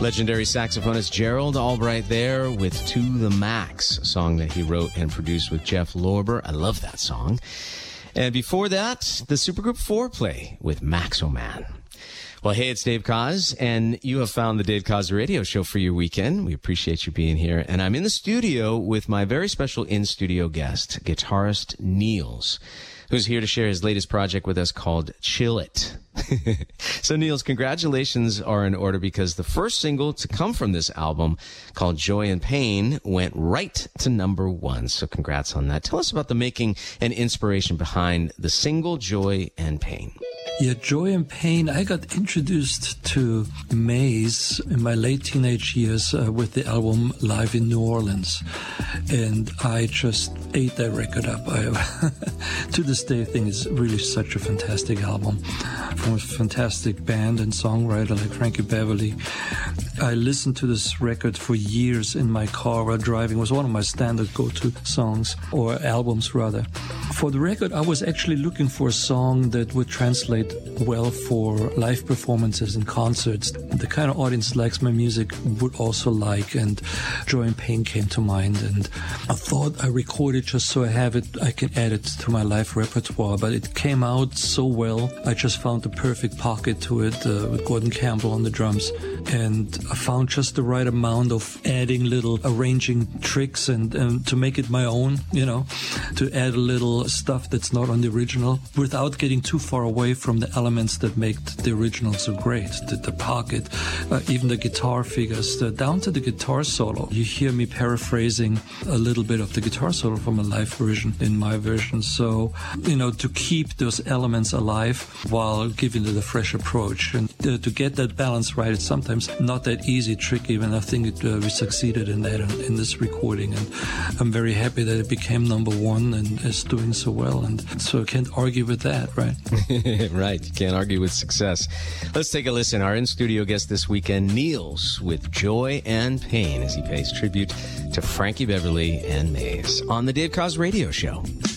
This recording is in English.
Legendary saxophonist Gerald Albright there with To the Max, a song that he wrote and produced with Jeff Lorber. I love that song. And before that, the supergroup Foreplay with Maxo Man. Well, hey, it's Dave Koz, and you have found the Dave Koz Radio Show for your weekend. We appreciate you being here. And I'm in the studio with my very special in-studio guest, guitarist Niels, who's here to share his latest project with us called Chill It. So, Niels, congratulations are in order because the first single to come from this album, called Joy and Pain, went right to #1. So congrats on that. Tell us about the making and inspiration behind the single Joy and Pain. Yeah, Joy and Pain, I got introduced to Maze in my late teenage years with the album Live in New Orleans. And I just ate that record up. To this day, I think it's really such a fantastic album from a fantastic band and songwriter like Frankie Beverly. I listened to this record for years in my car while driving. It was one of my standard go-to songs, or albums rather. For the record, I was actually looking for a song that would translate well for live performances and concerts. The kind of audience that likes my music would also like, and Joy and Pain came to mind. And I thought I recorded just so I can add it to my live repertoire, but it came out so well. I just found the perfect pocket to it with Gordon Campbell on the drums, and I found just the right amount of adding little arranging tricks and to make it my own, to add a little stuff that's not on the original without getting too far away from the elements that make the original so great. The pocket, even the guitar figures, down to the guitar solo. You hear me paraphrasing a little bit of the guitar solo from a live version in my version. So, to keep those elements alive while giving it a fresh approach. And to get that balance right, it's sometimes not that easy, tricky, and I think we succeeded in that in this recording. And I'm very happy that it became #1 and is doing so well. And so I can't argue with that, right? Right. You can't argue with success. Let's take a listen. Our in-studio guest this weekend, Niels, with Joy and Pain, as he pays tribute to Frankie Beverly and Maze on the Dave Koz Radio Show.